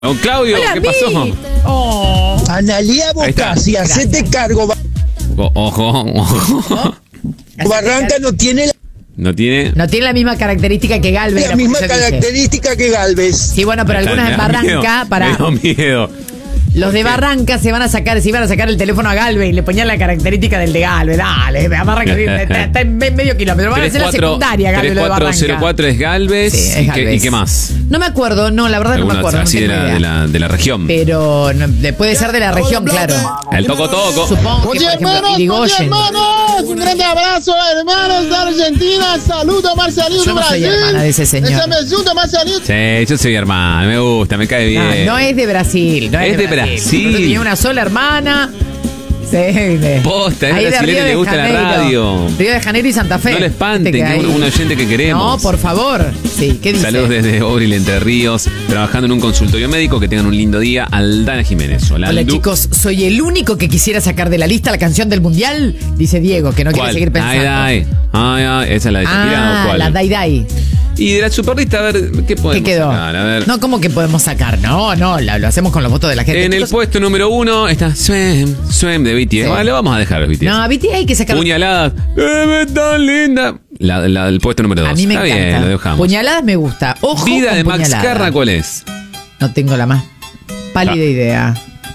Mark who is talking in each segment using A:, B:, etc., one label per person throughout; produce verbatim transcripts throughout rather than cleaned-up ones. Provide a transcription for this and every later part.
A: Don Claudio,
B: Hola,
A: ¿qué
B: Mi.
A: pasó?
B: Oh.
C: Analía Bocasi, hacete cargo.
A: Ojo, ojo, ojo.
C: Barranca no tiene la,
A: No tiene.
B: No tiene la misma característica que Galvez.
C: la
B: era
C: misma
B: porque yo dije.
C: característica que Galvez.
B: Sí, bueno, pero algunas
A: Me
B: en
A: da
B: Barranca,
A: miedo,
B: para
A: Me dio miedo.
B: los de Barranca se van a sacar, se iban a sacar el teléfono a Galvez y le ponían la característica del de Galvez. Dale, de Barranca está, está en medio kilómetro. Van a hacer la secundaria, Galvez, lo de
A: cuatro cero
B: Barranca.
A: cuatro es Galvez.
B: Sí, es
A: ¿Y, qué,
B: Galvez.
A: ¿Y qué más?
B: No me acuerdo, no, la verdad no me
A: Algunos
B: acuerdo. No
A: así de
B: tengo
A: la,
B: idea.
A: de, la, de la región.
B: Pero no, de- puede ser de la región, claro.
A: El Toco Toco.
B: Supongo que,
D: Oye,
B: por ejemplo,
D: hermanos, oye,
B: Irigoyen.
D: hermanos, un gran abrazo, hermanos de Argentina. Saludos, Marcelino
B: Yo no
D: de
B: soy
D: Brasil.
B: hermana de ese señor.
D: Ese besuto, Marcelino.
A: Sí, yo soy hermano, me gusta, me cae bien.
B: No, no es de Brasil. No es,
A: Es de Brasil.
B: Tiene una sola hermana. Sí, de,
A: Posta, es
B: ahí de
A: brasilero y
B: Río
A: le
B: de
A: gusta la
B: Janeiro.
A: radio.
B: Río de Janeiro y Santa Fe.
A: No le espanten,
B: Viste
A: que es
B: hay-
A: un oyente que queremos.
B: No, por favor. Sí, ¿qué dice?
A: Saludos desde Obril, Entre Ríos, trabajando en un consultorio médico. Que tengan un lindo día. Aldana Jiménez. Hola,
B: Hola
A: Aldu.
B: chicos, soy el único que quisiera sacar de la lista la canción del mundial, dice Diego, que no quiere
A: ¿Cuál?
B: seguir pensando.
A: Ay, ay, ay, ay, esa es la de Shakira,
B: Ah,
A: ¿o cuál?
B: la Dai Dai.
A: Y de la superlista, a ver, ¿qué podemos
B: ¿Qué quedó?
A: sacar? A ver.
B: No, ¿cómo que podemos sacar? No, no, la- lo hacemos con los votos de la gente.
A: En el
B: Chicos,
A: puesto número uno está Swim, Swim de B T S.
B: Sí.
A: Vale, lo vamos a dejar a B T S.
B: No, a B T S hay que sacar.
A: Puñaladas. ¡Eh, tan linda! La, la del puesto número dos.
B: A mí me
A: está
B: encanta.
A: bien, lo dejamos.
B: Puñaladas me gusta. Ojo
A: Vida
B: con
A: de Max
B: puñaladas.
A: Carra, ¿cuál es?
B: No tengo la más pálida
A: Ah.
B: idea.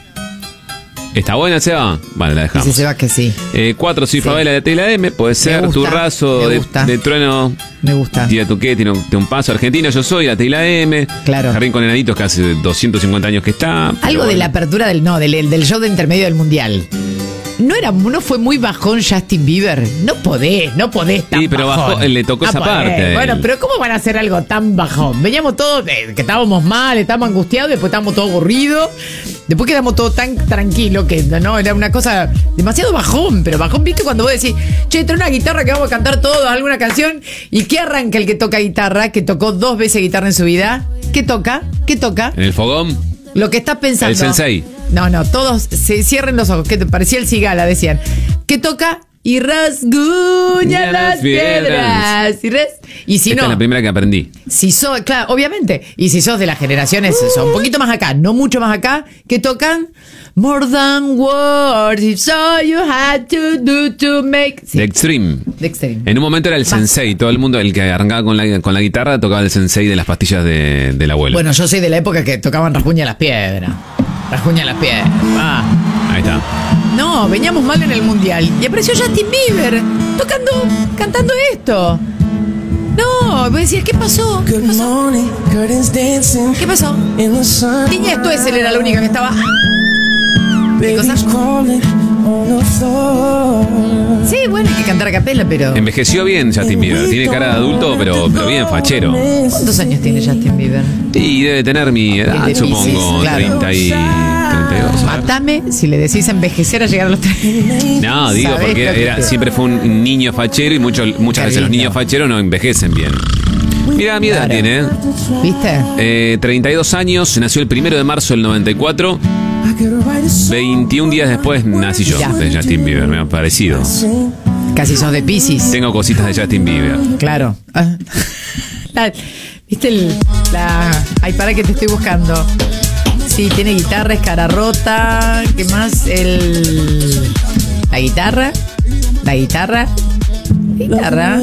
A: ¿Está buena, Seba? Vale, la
B: Dice
A: dejamos.
B: Seba que sí.
A: Eh, cuatro, soy
B: Sí.
A: Favela de Tela M. Puede ser
B: gusta,
A: Turrazo
B: me
A: de,
B: gusta.
A: de Trueno.
B: Me gusta.
A: Tira tu qué, tiene un, tiene un paso argentino. Yo soy la Tela M.
B: Claro.
A: Jardín con Enanitos, que hace doscientos cincuenta años que está. pero
B: Algo de
A: bueno.
B: la apertura del no, del, del show de intermedio del mundial. ¿No era, no fue muy bajón Justin Bieber? No podés, no podés tan
A: Sí, pero
B: bajón.
A: bajó, le tocó
B: No
A: esa
B: podés.
A: parte a él.
B: Bueno, pero ¿cómo van a hacer algo tan bajón? Veníamos todos, eh, que estábamos mal, estábamos angustiados, después estábamos todos aburridos, después quedamos todos tan tranquilos que no, era una cosa demasiado bajón, pero bajón, viste cuando vos decís, che, trae una guitarra que vamos a cantar todos, alguna canción, y ¿qué arranca el que toca guitarra, que tocó dos veces guitarra en su vida? ¿Qué toca? ¿Qué toca?
A: En el fogón.
B: Lo que estás pensando.
A: El sensei.
B: No, no, todos se cierren los ojos, que te parecía el cigala, decían. ¿Qué toca? Y rasguña las piedras. Y, res- y si
A: Esta
B: no,
A: es la primera que aprendí.
B: si sos, claro, obviamente, y si sos de las generaciones, sos un poquito más acá, no mucho más acá, ¿qué tocan? More than words, it's all you had to do to make. Sí,
A: The Extreme.
B: de Extreme.
A: En un momento era el sensei. Todo el mundo, el que arrancaba con la, con la guitarra, tocaba el sensei de las pastillas de, del abuelo.
B: Bueno, yo soy de la época que tocaban rasguña las piedras. Rasguña las piedras. Ah.
A: Ahí está.
B: No, veníamos mal en el mundial. Y apareció Justin Bieber tocando, cantando esto. No, vos decías, ¿qué pasó? ¿Qué
E: Good
B: pasó?
E: morning, curtains dancing
B: ¿Qué pasó?
E: in the sun.
B: Niña, esto es, él era la única que estaba.
E: Baby's
B: cosa?
E: crawling on the floor.
B: Sí, bueno, hay que cantar a capela, pero.
A: Envejeció bien Justin Bieber. Tiene cara de adulto, pero, pero bien fachero.
B: ¿Cuántos años tiene Justin Bieber?
A: Y debe tener mi edad,
B: Es de Piscis,
A: supongo.
B: claro.
A: treinta y treinta y dos. a ver.
B: Matame si le decís envejecer a llegar a los tres.
A: No, digo,
B: ¿Sabés
A: porque
B: lo que
A: era,
B: te-
A: siempre fue un niño fachero y mucho- muchas veces los
B: lindo.
A: niños facheros no envejecen bien. Mira, mi edad
B: Claro.
A: tiene, ¿eh?
B: ¿Viste?
A: Eh, treinta y dos años, nació el primero de marzo del noventa y cuatro.
E: I could write a song.
A: veintiún días después nací yo,
B: Ya.
A: de Justin Bieber, me ha parecido.
B: Casi sos de Piscis.
A: Tengo cositas de Justin Bieber.
B: Claro. Ah. La- ¿Viste el, la... Ay, para que te estoy buscando. Sí, tiene guitarra, es cara rota. ¿Qué más? El... La guitarra. La guitarra. Guitarra.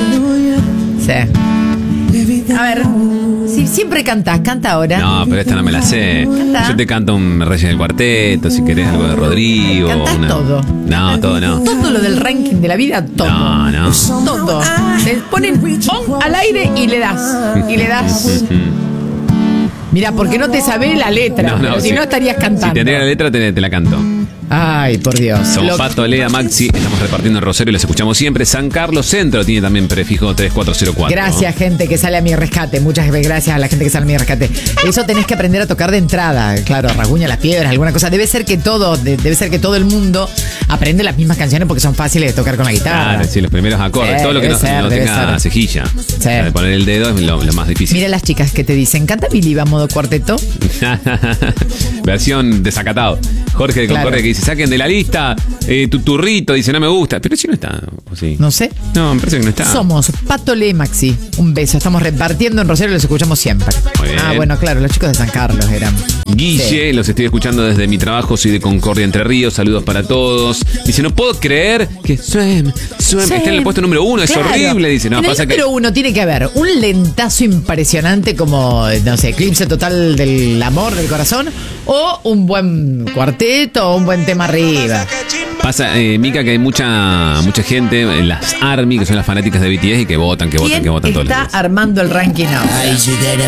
B: Sí. A ver. Si siempre cantás, canta ahora.
A: No, pero esta no me la sé.
B: Canta.
A: Yo te canto un Reyes del Cuarteto, si querés algo de Rodrigo.
B: Cantás
A: una-
B: todo.
A: No, todo no.
B: Todo lo del ranking de la vida, todo.
A: No, no.
B: Todo. Le ponen on al aire y le das. Y le das. Mira, porque no te sabés la letra.
A: No, no,
B: pero si
A: sí.
B: no estarías
A: Si
B: cantando.
A: tendría la letra, te, te la canto.
B: Ay, por Dios.
A: Son
B: Lo-
A: Pato, Lea, Maxi, estamos repartiendo en Rosario y los escuchamos siempre. San Carlos Centro tiene también prefijo tres cuatro cero cuatro.
B: Gracias, gente que sale a mi rescate. Muchas gracias a la gente que sale a mi rescate. Eso tenés que aprender a tocar de entrada. Claro, rasguña las piedras, alguna cosa. Debe ser que todo, de- debe ser que todo el mundo aprende las mismas canciones porque son fáciles de tocar con la guitarra.
A: Claro, sí, los primeros acordes.
B: Sí,
A: todo lo que
B: debe
A: no,
B: ser,
A: no
B: debe
A: tenga
B: ser.
A: cejilla.
B: Sí.
A: La de poner el dedo es lo, lo más difícil.
B: Mira las chicas que te dicen, canta Billy, va modo cuarteto.
A: Versión desacatado. Jorge de
B: Claro.
A: Concordia que dice, saquen de la lista eh, tu turrito, dice, no me gusta. Pero si no está, ¿o sí?
B: No sé.
A: No, me parece que no está.
B: Somos Pato Le Maxi. Un beso. Estamos repartiendo en Rosario y los escuchamos siempre.
A: Muy bien.
B: Ah, bueno, claro, los chicos de San Carlos eran.
A: Guille,
B: Sí.
A: los estoy escuchando desde mi trabajo, soy de Concordia, Entre Ríos, saludos para todos. Dice, no puedo creer que Swem, Swem, está en el puesto número uno, es
B: Claro.
A: horrible. Dice, no,
B: en
A: pasa
B: el
A: que...
B: número uno tiene que haber un lentazo impresionante como, no sé, eclipse total del amor, del corazón, o un buen cuarteto o un buen tema arriba.
A: Pasa, eh, Mica, que hay mucha mucha gente en las ARMY, que son las fanáticas de B T S, y que votan, que votan,
B: ¿Quién
A: que votan todos los
B: está
A: días.
B: armando el ranking ahora?